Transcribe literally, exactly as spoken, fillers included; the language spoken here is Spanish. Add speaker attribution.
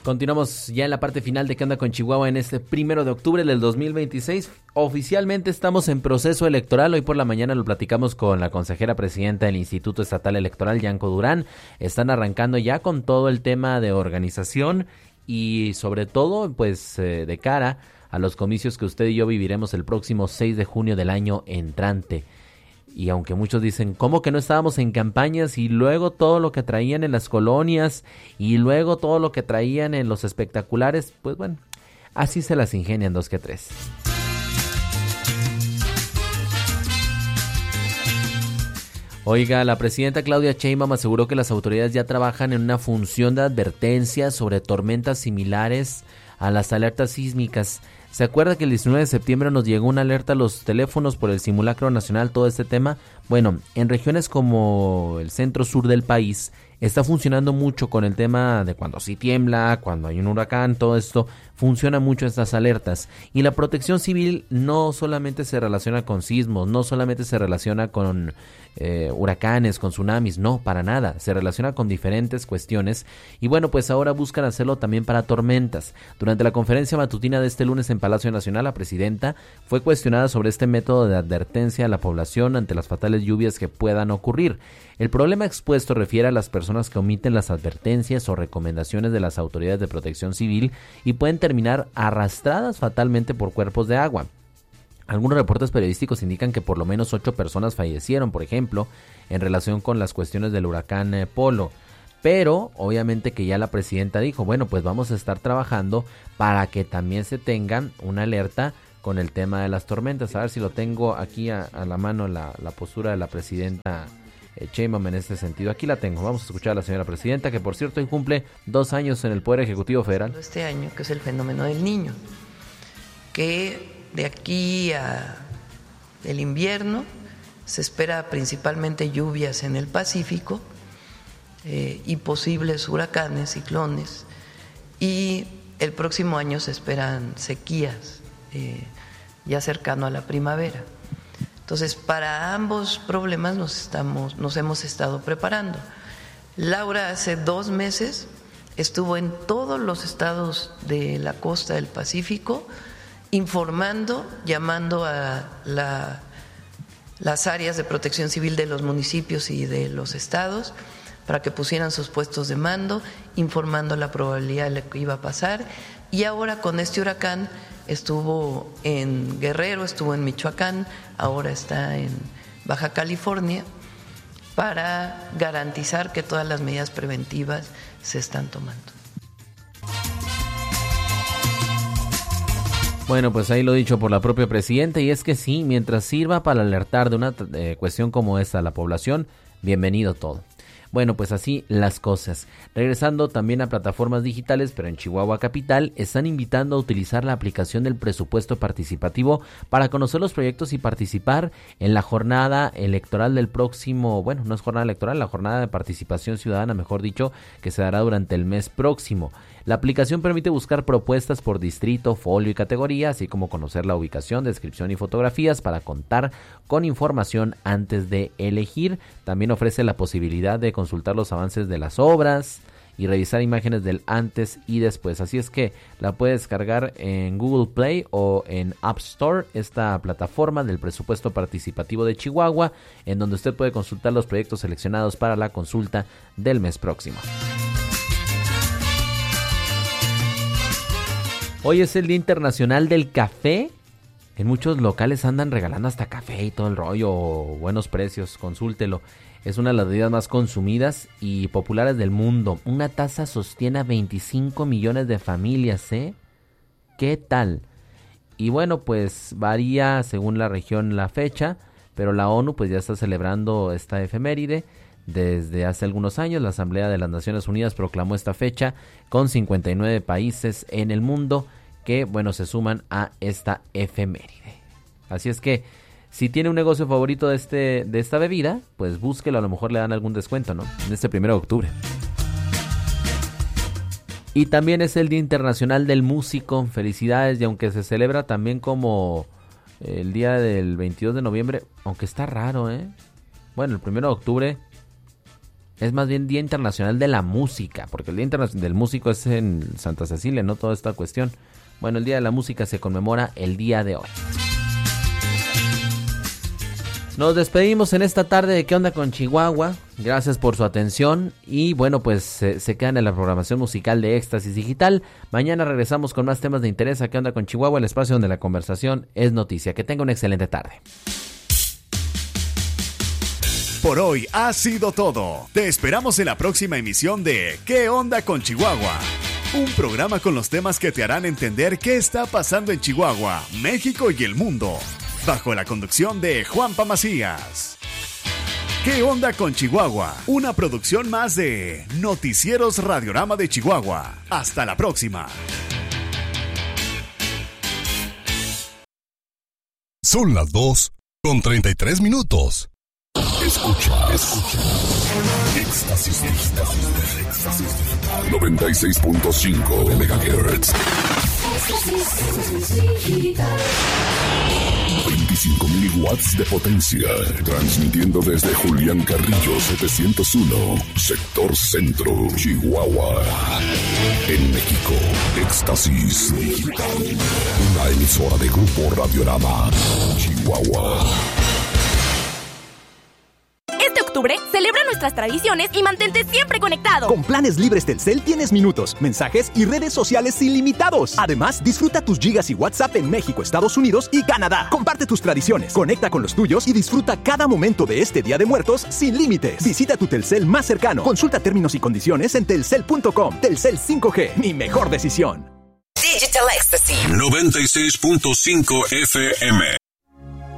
Speaker 1: Continuamos ya en la parte final de ¿Qué onda con Chihuahua? En este primero de octubre del dos mil veintiséis. Oficialmente estamos en proceso electoral. Hoy por la mañana lo platicamos con la consejera presidenta del Instituto Estatal Electoral, Yanko Durán. Están arrancando ya con todo el tema de organización y sobre todo pues eh, de cara a los comicios que usted y yo viviremos el próximo seis de junio del año entrante. Y aunque muchos dicen, ¿cómo que no estábamos en campañas? Y luego todo lo que traían en las colonias y luego todo lo que traían en los espectaculares, pues bueno, así se las ingenian dos que tres. Oiga, la presidenta Claudia Sheinbaum aseguró que las autoridades ya trabajan en una función de advertencia sobre tormentas similares a las alertas sísmicas. ¿Se acuerda que el diecinueve de septiembre nos llegó una alerta a los teléfonos por el simulacro nacional, todo este tema? Bueno, en regiones como el centro sur del país está funcionando mucho con el tema de cuando sí tiembla, cuando hay un huracán, todo esto, funciona mucho estas alertas. Y la protección civil no solamente se relaciona con sismos, no solamente se relaciona con eh, huracanes, con tsunamis, no, para nada, se relaciona con diferentes cuestiones. Y bueno, pues ahora buscan hacerlo también para tormentas. Durante la conferencia matutina de este lunes en Palacio Nacional, la presidenta fue cuestionada sobre este método de advertencia a la población ante las fatales lluvias que puedan ocurrir. El problema expuesto refiere a las personas que omiten las advertencias o recomendaciones de las autoridades de protección civil y pueden terminar arrastradas fatalmente por cuerpos de agua. Algunos reportes periodísticos indican que por lo menos ocho personas fallecieron, por ejemplo, en relación con las cuestiones del huracán eh, Polo. Pero obviamente que ya la presidenta dijo, bueno, pues vamos a estar trabajando para que también se tengan una alerta con el tema de las tormentas. A ver si lo tengo aquí a, a la mano la, la postura de la presidenta eh, Sheinbaum en este sentido. Aquí la tengo. Vamos a escuchar a la señora presidenta, que por cierto hoy cumple dos años en el Poder Ejecutivo Federal.
Speaker 2: Este año, que es el fenómeno del Niño, que de aquí a el invierno se espera principalmente lluvias en el Pacífico eh, y posibles huracanes, ciclones, y el próximo año se esperan sequías eh, ya cercano a la primavera. Entonces, para ambos problemas nos, estamos, nos hemos estado preparando. Laura hace dos meses estuvo en todos los estados de la costa del Pacífico informando, llamando a la, las áreas de protección civil de los municipios y de los estados para que pusieran sus puestos de mando, informando la probabilidad de lo que iba a pasar. Y ahora con este huracán estuvo en Guerrero, estuvo en Michoacán, ahora está en Baja California, para garantizar que todas las medidas preventivas se están tomando.
Speaker 1: Bueno, pues ahí lo dicho por la propia presidenta, y es que sí, mientras sirva para alertar de una eh, cuestión como esta a la población, bienvenido todo. Bueno, pues así las cosas. Regresando también a plataformas digitales, pero en Chihuahua Capital, están invitando a utilizar la aplicación del presupuesto participativo para conocer los proyectos y participar en la jornada electoral del próximo, bueno, no es jornada electoral, la jornada de participación ciudadana, mejor dicho, que se dará durante el mes próximo. La aplicación permite buscar propuestas por distrito, folio y categoría, así como conocer la ubicación, descripción y fotografías para contar con información antes de elegir. También ofrece la posibilidad de consultar los avances de las obras y revisar imágenes del antes y después. Así es que la puedes descargar en Google Play o en App Store, esta plataforma del presupuesto participativo de Chihuahua, en donde usted puede consultar los proyectos seleccionados para la consulta del mes próximo. Hoy es el Día Internacional del Café. En muchos locales andan regalando hasta café y todo el rollo, o buenos precios, consúltelo. Es una de las bebidas más consumidas y populares del mundo. Una taza sostiene a veinticinco millones de familias, ¿eh? ¿Qué tal? Y bueno, pues varía según la región la fecha, pero la ONU pues ya está celebrando esta efeméride. Desde hace algunos años la Asamblea de las Naciones Unidas proclamó esta fecha con cincuenta y nueve países en el mundo que, bueno, se suman a esta efeméride. Así es que si tiene un negocio favorito de este de esta bebida, pues búsquelo, a lo mejor le dan algún descuento, ¿no? En este primero de octubre. Y también es el Día Internacional del Músico. Felicidades, y aunque se celebra también como el día del veintidós de noviembre, aunque está raro, ¿eh? Bueno, el primero de octubre Es más bien Día Internacional de la Música, porque el Día Internacional del Músico es en Santa Cecilia, no toda esta cuestión. Bueno, el Día de la Música se conmemora el día de hoy. Nos despedimos en esta tarde de ¿Qué onda con Chihuahua? Gracias por su atención y bueno, pues se, se quedan en la programación musical de Éxtasis Digital. Mañana regresamos con más temas de interés a ¿Qué onda con Chihuahua? El espacio donde la conversación es noticia. Que tenga una excelente tarde.
Speaker 3: Por hoy ha sido todo. Te esperamos en la próxima emisión de ¿Qué onda con Chihuahua? Un programa con los temas que te harán entender qué está pasando en Chihuahua, México y el mundo. Bajo la conducción de Juanpa Macías. ¿Qué onda con Chihuahua? Una producción más de Noticieros Radiorama de Chihuahua. Hasta la próxima.
Speaker 4: Son las dos con treinta y tres minutos. Escucha, escucha. Éxtasis Digital. Éxtasis Digital. noventa y seis punto cinco megahertz. veinticinco mil watts de potencia, transmitiendo desde Julián Carrillo setecientos uno, sector centro, Chihuahua. En México, Éxtasis Digital, una emisora de Grupo Radiorama, Chihuahua.
Speaker 5: Este octubre, celebra nuestras tradiciones y mantente siempre conectado.
Speaker 6: Con planes libres Telcel tienes minutos, mensajes y redes sociales ilimitados. Además, disfruta tus gigas y WhatsApp en México, Estados Unidos y Canadá. Comparte tus tradiciones, conecta con los tuyos y disfruta cada momento de este Día de Muertos sin límites. Visita tu Telcel más cercano. Consulta términos y condiciones en telcel punto com. Telcel cinco G, mi mejor decisión.
Speaker 7: Digital Ecstasy
Speaker 4: noventa y seis punto cinco F M.